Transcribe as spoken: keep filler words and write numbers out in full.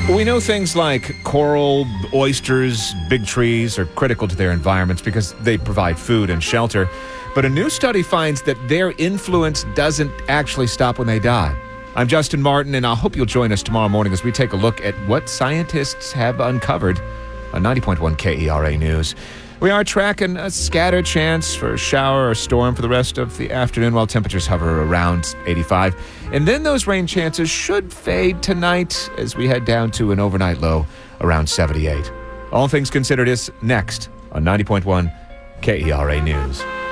We know things like coral, oysters, big trees are critical to their environments because they provide food and shelter. But a new study finds that their influence doesn't actually stop when they die. I'm Justin Martin, and I hope you'll join us tomorrow morning as we take a look at what scientists have uncovered on ninety point one K E R A News. We are tracking a scattered chance for a shower or storm for the rest of the afternoon while temperatures hover around eighty-five. And then those rain chances should fade tonight as we head down to an overnight low around seventy-eight. All things considered is next on ninety point one K E R A News.